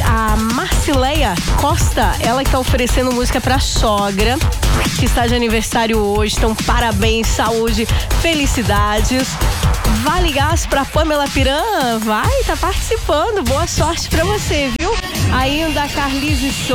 a Marcileia Costa, ela que tá oferecendo música pra sogra, que está de aniversário hoje. Então, parabéns, saúde, felicidades. Vale gás pra Pamela Piran, vai, tá participando. Boa sorte pra você, viu? Ainda a Carlise